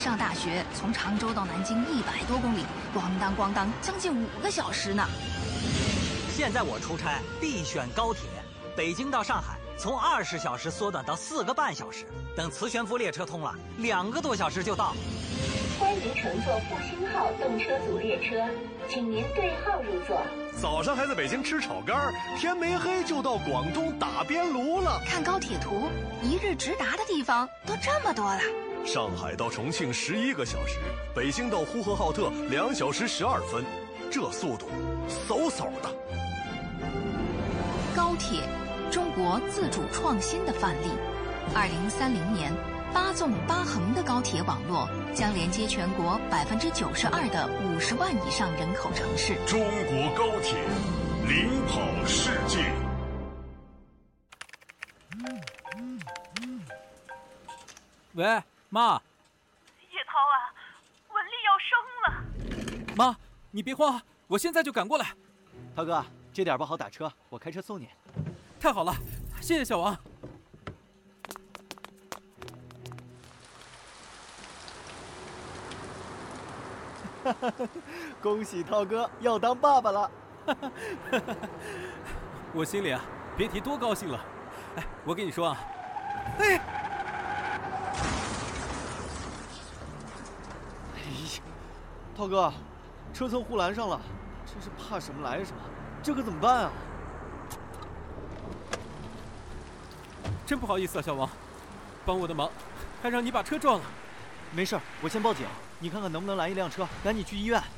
上大学从常州到南京100多公里，咣当咣当，将近5个小时呢。 现在我出差必选高铁，北京到上海从20小时缩短到4个半小时，等磁悬浮列车通了，2个多小时就到。 欢迎乘坐复兴号动车组列车，请您对号入座。 早上还在北京吃炒肝，天没黑就到广东打边炉了。 看高铁图，一日直达的地方都这么多了。 上海到重庆11个小时，北京到呼和浩特2小时12分，这速度，嗖嗖的。 高铁，中国自主创新的范例。2030年，8纵8横的高铁网络将连接全国92%的50万以上人口城市。 中国高铁领跑世界。 喂，妈。 叶涛啊，文丽要生了。 妈，你别慌，我现在就赶过来。 涛哥，这点不好打车，我开车送你。 太好了，谢谢小王。 恭喜涛哥要当爸爸了！ 我心里啊，别提多高兴了。哎，我跟你说啊，哎呀， 涛哥，车蹭护栏上了，真是怕什么来什么，这可怎么办啊？ 真不好意思啊，小王，帮我的忙，还让你把车撞了。 没事，我先报警，你看看能不能拦一辆车，赶紧去医院。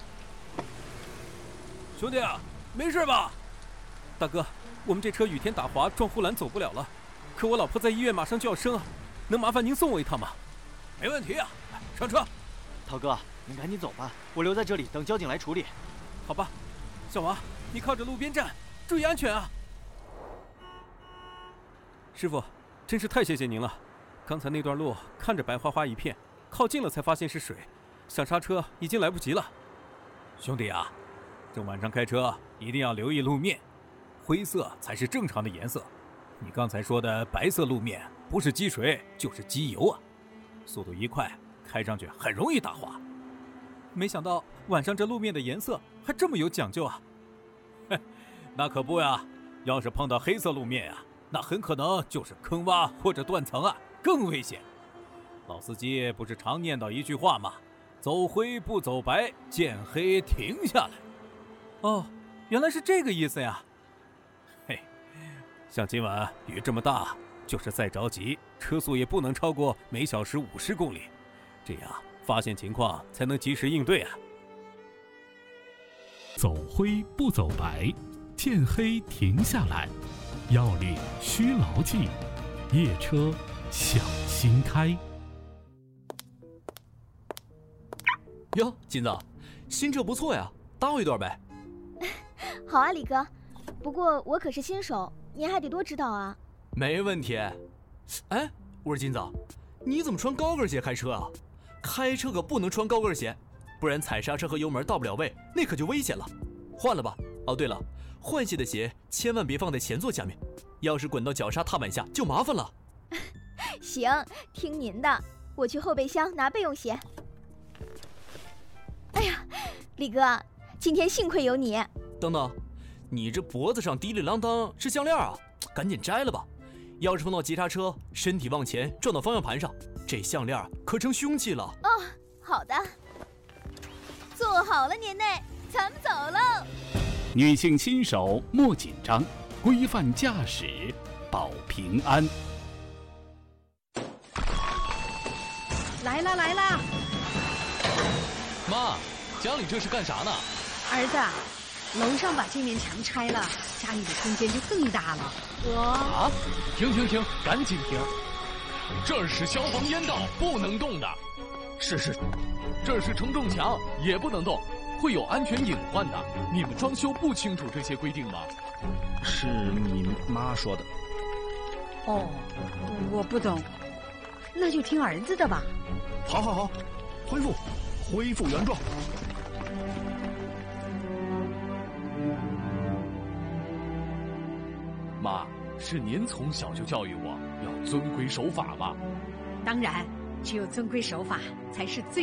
兄弟啊，没事吧？大哥，我们这车雨天打滑撞护栏走不了了，可我老婆在医院马上就要生啊，能麻烦您送我一趟吗？没问题啊，上车。 涛哥，您赶紧走吧，我留在这里等交警来处理。 好吧，小王，你靠着路边站，注意安全啊。师傅，真是太谢谢您了，刚才那段路看着白花花一片，靠近了才发现是水，想刹车已经来不及了。兄弟啊，这晚上开车一定要留意路面，灰色才是正常的颜色。你刚才说的白色路面不是积水就是机油啊，速度一快，开上去很容易打滑。没想到晚上这路面的颜色还这么有讲究啊！嘿，那可不呀，要是碰到黑色路面呀，那很可能就是坑洼或者断层啊，更危险。老司机不是常念叨一句话吗？走灰不走白，见黑停下来。哦，原来是这个意思呀。嘿，像今晚雨这么大，就是再着急，车速也不能超过每小时50公里，这样发现情况才能及时应对啊。 走灰不走白，见黑停下来，要领需牢记，夜车小心开。 哟，金子，新车不错呀，搭我一段呗。 好啊，李哥，不过我可是新手，您还得多指导啊。 没问题。哎，我说金子，你怎么穿高跟鞋开车啊？开车可不能穿高跟鞋，不然踩刹车和油门到不了位，那可就危险了。换了吧。哦，对了，换鞋的鞋千万别放在前座下面，要是滚到脚刹踏板下就麻烦了。 行，听您的，我去后备箱拿备用鞋。哎呀，李哥，今天幸亏有你。 等等，你这脖子上滴里啷当是项链啊，赶紧摘了吧。要是碰到急刹车，身体往前撞到方向盘上，这项链可成凶器了。 哦，好的。坐好了，年内，咱们走喽。 女性新手莫紧张，规范驾驶保平安。 来啦来啦！ 妈，家里这是干啥呢？ 儿子，楼上把这面墙拆了，家里的空间就更大了。 啊！停，赶紧停！这是消防烟道，不能动的。是，这是承重墙，也不能动，会有安全隐患的。你们装修不清楚这些规定吗？ 是你妈说的。 哦，我不懂，那就听儿子的吧。 好，恢复原状。 妈，是您从小就教育我要遵规守法嘛。 当然， 只有遵规守法才是最